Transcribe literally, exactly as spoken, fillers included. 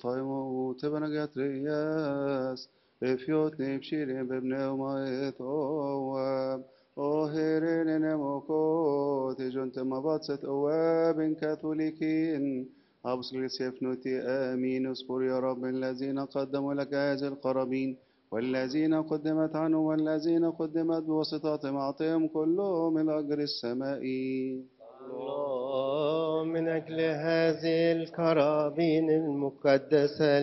طيمو تبنى جاترياس افيوت نبشيري ببنى وما يتواب اوهيرين نموكو تجون تمباتست اواب كاثوليكين أبصر سيفنوتي آمين اذكر يا رب الذين قدموا لك هذه القرابين والذين قدمت عنه والذين قدمت بواسطتهم أعطهم كلهم الأجر السمائي. الله من أجل هذه الكرابين المقدسة